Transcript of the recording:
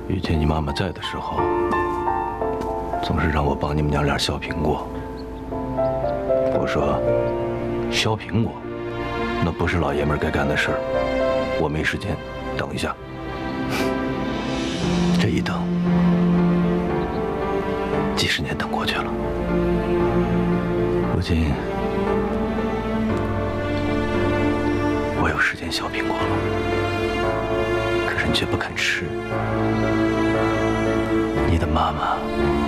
遇见你妈妈在的时候，总是让我帮你们娘俩削苹果。我说，削苹果，那不是老爷们该干的事儿，我没时间，等一下。这一等，几十年等过去了。如今，我有时间削苹果了，可是你却不肯吃。你的妈妈